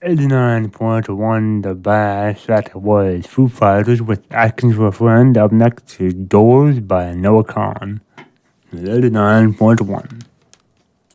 89.1, the best that was Foo Fighters with Actions for a Friend. Up next is Doors by Noah Kahn. 89.1.